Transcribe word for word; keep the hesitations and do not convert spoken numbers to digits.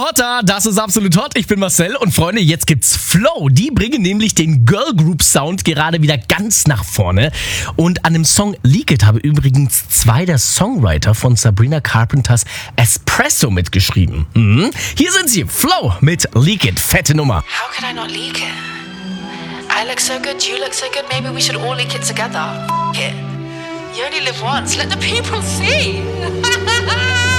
Hotta, das ist absolut hot. Ich bin Marcel und Freunde, jetzt gibt's Flow. Die bringen nämlich den Girl Group Sound gerade wieder ganz nach vorne. Und an dem Song Leak It habe übrigens zwei der Songwriter von Sabrina Carpenters Espresso mitgeschrieben. Mhm. Hier sind sie, Flow mit Leak It, fette Nummer. How could I not leak it? I look so good, you look so good, maybe we should all leak it together. F- it. You only live once, let the people see.